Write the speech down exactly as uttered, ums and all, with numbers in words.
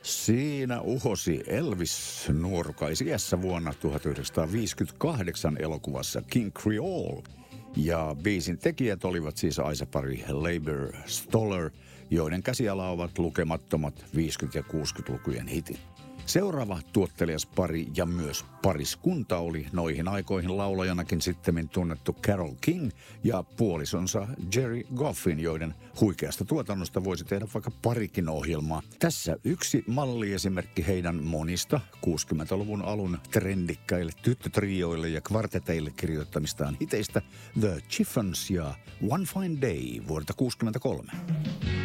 Siinä uhosi Elvis nuorukaisiässä vuonna tuhatyhdeksänsataaviisikymmentäkahdeksan elokuvassa King Creole. Ja biisin tekijät olivat siis aisapari Leiber Stoller, joiden käsiala ovat lukemattomat viisikymmentä- ja kuusikymmentälukujen hitit. Seuraava tuottelijas pari ja myös pariskunta oli noihin aikoihin laulajanakin sittemmin tunnettu Carole King ja puolisonsa Jerry Goffin, joiden huikeasta tuotannosta voisi tehdä vaikka parikin ohjelmaa. Tässä yksi malliesimerkki heidän monista kuusikymmentäluvun alun trendikkäille tyttötrioille ja kvarteteille kirjoittamistaan hiteistä The Chiffons ja One Fine Day vuodelta kuusikymmentäkolme.